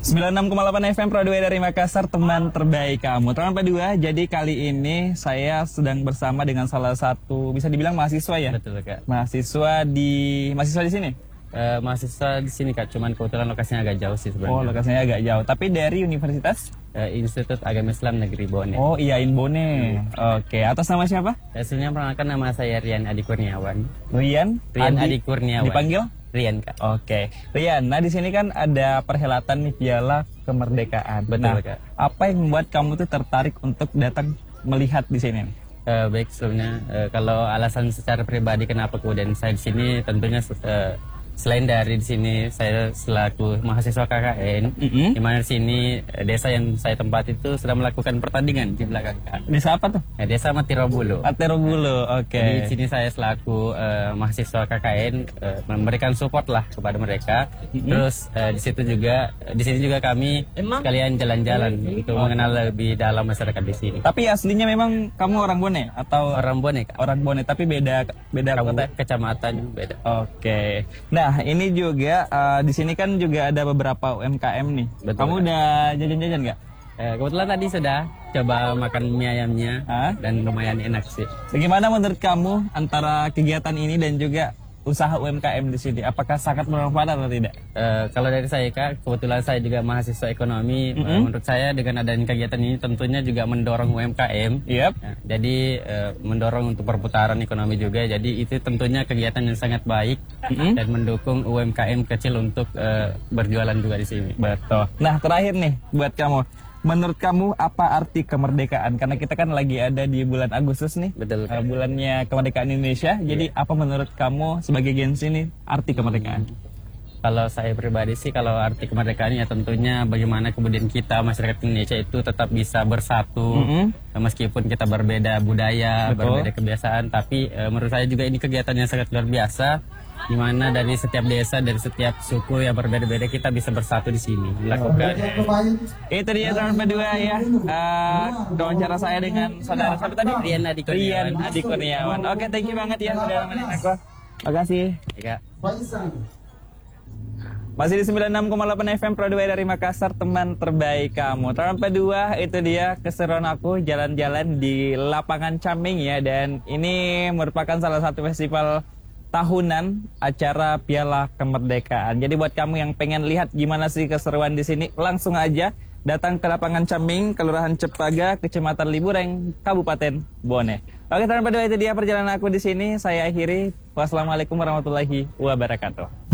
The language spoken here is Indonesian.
96,8 FM Pro 2 dari Makassar, teman terbaik kamu. Teman P2, jadi kali ini saya sedang bersama dengan salah satu, bisa dibilang mahasiswa ya? Betul, Kak. Mahasiswa di sini? Mahasiswa di sini, Kak. Cuman kebetulan lokasinya agak jauh sih sebenarnya. Oh, lokasinya agak jauh. Tapi dari Universitas? Institut Agama Islam Negeri Bone. Oh, iya, Bone. Oke, atas nama siapa? Hasilnya perkenalkan, nama saya Rian Adi Kurniawan. Rian Adi Kurniawan. Dipanggil? Rian, Kak. Oke, Rian. Nah, di sini kan ada perhelatan nih Piala Kemerdekaan. Betul, nah, Kak. apa yang membuat kamu tuh tertarik untuk datang melihat di sini? Baik, sebelumnya kalau alasan secara pribadi kenapa kemudian saya di sini, tentunya selain dari di sini saya selaku mahasiswa KKN, di mana di sini desa yang saya tempati itu sudah melakukan pertandingan di belakang, Kak. Desa apa tuh? Desa Matirobulu. Matirobulu, oke. Di sini saya selaku mahasiswa KKN memberikan support lah kepada mereka. Terus di sini juga kami sekalian jalan-jalan untuk mengenal lebih dalam masyarakat di sini. Tapi aslinya memang kamu orang Bone atau Orang Bone, Kak. orang Bone, tapi beda kota. Kecamatan beda. Oke. Nah, ini juga di sini kan juga ada beberapa UMKM nih. Betul, Kamu Kak. udah jajan-jajan nggak? Kebetulan tadi sudah coba makan mie ayamnya dan lumayan enak sih. Bagaimana menurut kamu antara kegiatan ini dan juga usaha UMKM di sini? Apakah sangat bermanfaat atau tidak? Kalau dari saya, Kak, kebetulan saya juga mahasiswa ekonomi. Menurut saya dengan adanya kegiatan ini tentunya juga mendorong UMKM. Yep. Jadi mendorong untuk perputaran ekonomi juga. Jadi itu tentunya kegiatan yang sangat baik dan mendukung UMKM kecil untuk berjualan juga di sini. Betul. Nah, terakhir nih buat kamu. Menurut kamu apa arti kemerdekaan? Karena kita kan lagi ada di bulan Agustus nih. Betul. Bulannya kemerdekaan Indonesia. Jadi apa menurut kamu sebagai Gen Z nih arti kemerdekaan? Kalau saya pribadi sih, kalau arti kemerdekaan ya tentunya bagaimana kemudian kita masyarakat Indonesia itu tetap bisa bersatu meskipun kita berbeda budaya, berbeda kebiasaan. Tapi menurut saya juga ini kegiatan yang sangat luar biasa, di mana dari setiap desa, dari setiap suku yang berbeda-beda kita bisa bersatu di sini melakukan. Itu dia teman P2 ya. Wawancara saya dengan saudara siapa tadi? Rian Adi Kurniawan. Rian Adi Kurniawan. Oke, thank you banget ya sudah nemenin aku. Makasih. Ya. Masih di 96,8 FM Pro 2 dari Makassar, teman terbaik kamu. Teman P2, itu dia keseruan aku jalan-jalan di lapangan Caming ya. Dan ini merupakan salah satu festival tahunan acara Piala Kemerdekaan. Jadi buat kamu yang pengen lihat gimana sih keseruan di sini, langsung aja datang ke lapangan Caming, Kelurahan Cepaga, Kecamatan Libureng, Kabupaten Bone. Oke, teman P2, itu dia perjalanan aku di sini. Saya akhiri. Wassalamualaikum warahmatullahi wabarakatuh.